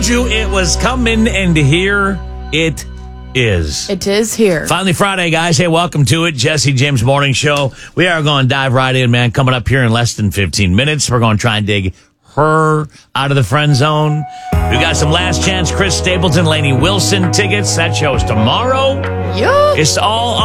told you it was coming, and here it is. It is here. Finally Friday, guys. Hey, welcome to it. Jesse James Morning Show. We are going to dive right in, man. Coming up here in less than 15 minutes. We're going to try and dig her out of the friend zone. We got some last chance Chris Stapleton, Lainey Wilson tickets. That show's tomorrow. Yeah. It's all